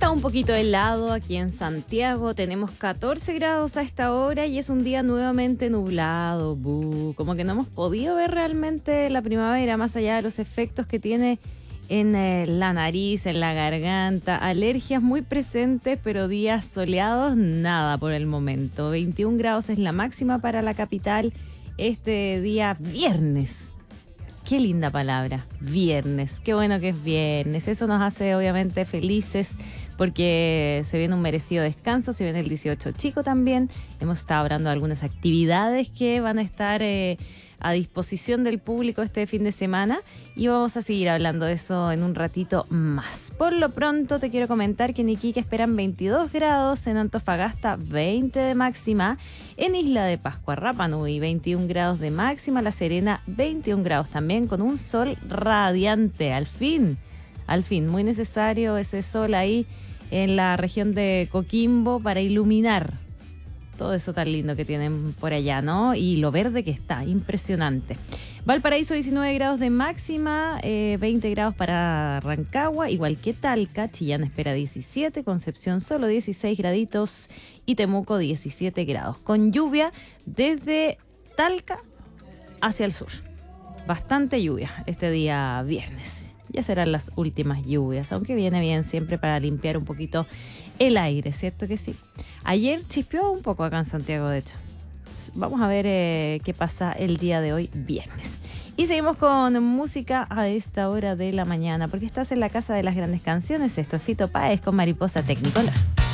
Está un poquito helado aquí en Santiago, tenemos 14 grados a esta hora y es un día nuevamente nublado. Como que no hemos podido ver realmente la primavera, más allá de los efectos que tiene en la nariz, en la garganta, alergias muy presentes, pero días soleados, nada por el momento. 21 grados es la máxima para la capital este día viernes. Qué linda palabra, viernes. Qué bueno que es viernes. Eso nos hace obviamente felices porque se viene un merecido descanso, se viene el 18 chico también. Hemos estado hablando de algunas actividades que van a estar a disposición del público este fin de semana y vamos a seguir hablando de eso en un ratito más. Por lo pronto te quiero comentar que en Iquique esperan 22 grados, en Antofagasta 20 de máxima, en Isla de Pascua, Rapa Nui 21 grados de máxima, La Serena 21 grados también con un sol radiante. Al fin, muy necesario ese sol ahí en la región de Coquimbo para iluminar todo eso tan lindo que tienen por allá, ¿no? Y lo verde que está, impresionante. Valparaíso 19 grados de máxima, 20 grados para Rancagua, igual que Talca. Chillán espera 17, Concepción solo 16 graditos y Temuco 17 grados. Con lluvia desde Talca hacia el sur. Bastante lluvia este día viernes. Ya serán las últimas lluvias, aunque viene bien siempre para limpiar un poquito el aire, ¿cierto que sí? Ayer chispeó un poco acá en Santiago, de hecho. Vamos a ver qué pasa el día de hoy, viernes. Y seguimos con música a esta hora de la mañana, porque estás en la casa de las grandes canciones. Esto es Fito Páez con Mariposa Technicolor.